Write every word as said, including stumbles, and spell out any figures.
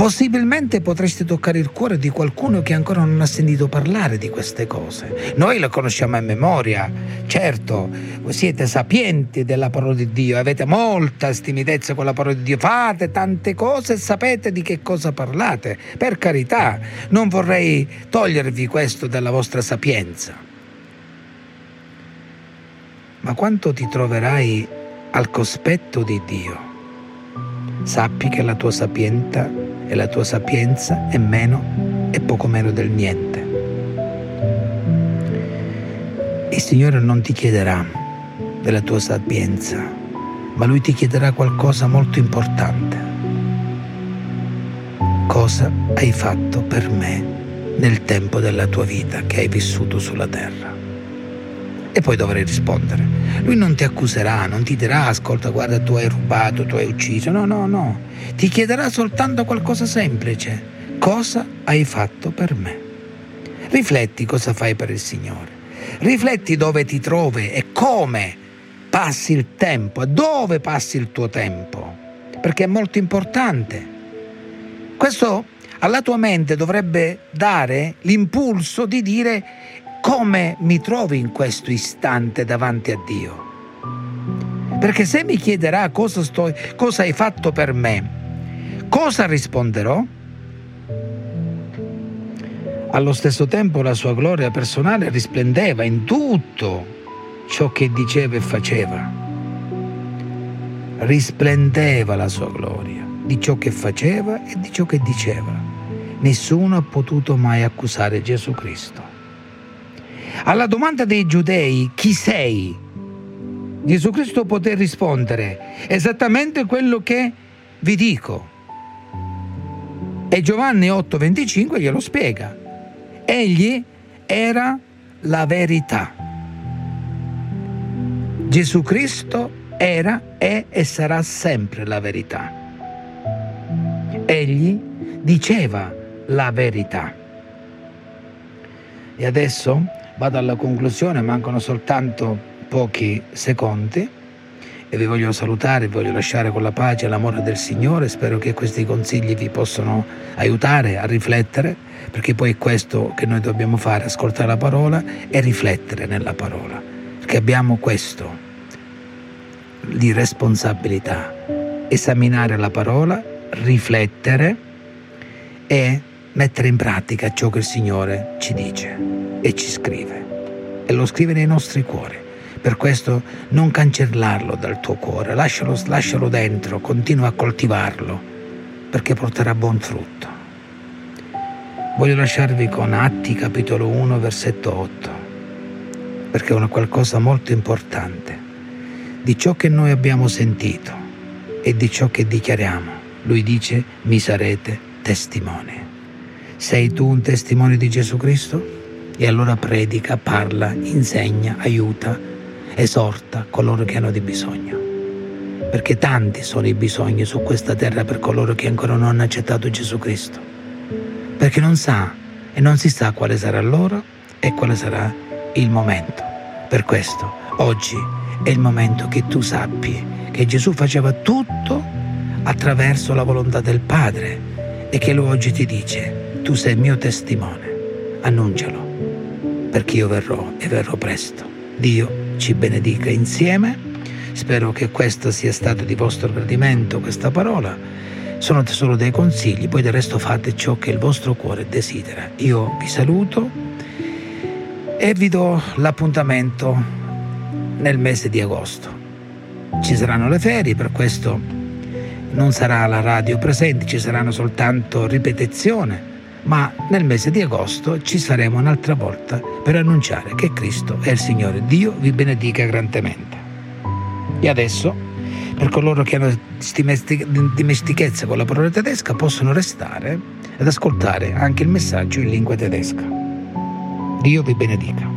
Possibilmente potreste toccare il cuore di qualcuno che ancora non ha sentito parlare di queste cose. Noi le conosciamo a memoria, certo, voi siete sapienti della parola di Dio, avete molta stimidezza con la parola di Dio, fate tante cose e sapete di che cosa parlate. Per carità, non vorrei togliervi questo dalla vostra sapienza. Ma quando ti troverai al cospetto di Dio, sappi che la tua sapienza e la tua sapienza è meno e poco meno del niente. Il Signore non ti chiederà della tua sapienza, ma Lui ti chiederà qualcosa molto importante. Cosa hai fatto per me nel tempo della tua vita che hai vissuto sulla terra? E poi dovrai rispondere. Lui non ti accuserà, non ti dirà ascolta, guarda, tu hai rubato, tu hai ucciso. No, no, no. Ti chiederà soltanto qualcosa semplice. Cosa hai fatto per me? Rifletti cosa fai per il Signore. Rifletti dove ti trovi e come passi il tempo e dove passi il tuo tempo. Perché è molto importante. Questo alla tua mente dovrebbe dare l'impulso di dire: come mi trovi in questo istante davanti a Dio? Perché se mi chiederà cosa, sto, cosa hai fatto per me, cosa risponderò? Allo stesso tempo la sua gloria personale risplendeva in tutto ciò che diceva e faceva. Risplendeva la sua gloria di ciò che faceva e di ciò che diceva. Nessuno ha potuto mai accusare Gesù Cristo. Alla domanda dei giudei, chi sei? Gesù Cristo poté rispondere esattamente quello che vi dico. E Giovanni otto venticinque glielo spiega. Egli era la verità. Gesù Cristo era, è e sarà sempre la verità. Egli diceva la verità. E adesso vado alla conclusione, mancano soltanto pochi secondi e vi voglio salutare, vi voglio lasciare con la pace e l'amore del Signore. Spero che questi consigli vi possano aiutare a riflettere, perché poi è questo che noi dobbiamo fare, ascoltare la parola e riflettere nella parola, perché abbiamo questo di responsabilità: esaminare la parola, riflettere e mettere in pratica ciò che il Signore ci dice e ci scrive, e lo scrive nei nostri cuori. Per questo non cancellarlo dal tuo cuore, lascialo, lascialo dentro, continua a coltivarlo, perché porterà buon frutto. Voglio lasciarvi con Atti capitolo uno versetto otto, perché è una qualcosa molto importante. Di ciò che noi abbiamo sentito e di ciò che dichiariamo, Lui dice: mi sarete testimoni. Sei tu un testimone di Gesù Cristo? E allora predica, parla, insegna, aiuta, esorta coloro che hanno di bisogno. Perché tanti sono i bisogni su questa terra per coloro che ancora non hanno accettato Gesù Cristo. Perché non sa e non si sa quale sarà l'ora e quale sarà il momento. Per questo oggi è il momento che tu sappi che Gesù faceva tutto attraverso la volontà del Padre e che Lui oggi ti dice: tu sei mio testimone, annuncialo, perché io verrò e verrò presto. Dio ci benedica insieme. Spero che questo sia stato di vostro gradimento, questa parola. Sono solo dei consigli, poi del resto fate ciò che il vostro cuore desidera. Io vi saluto e vi do l'appuntamento nel mese di agosto. Ci saranno le ferie, per questo non sarà la radio presente, ci saranno soltanto ripetizioni. Ma nel mese di agosto ci saremo un'altra volta per annunciare che Cristo è il Signore. Dio vi benedica grandemente. E adesso, per coloro che hanno dimestichezza con la parola tedesca, possono restare ed ascoltare anche il messaggio in lingua tedesca. Dio vi benedica.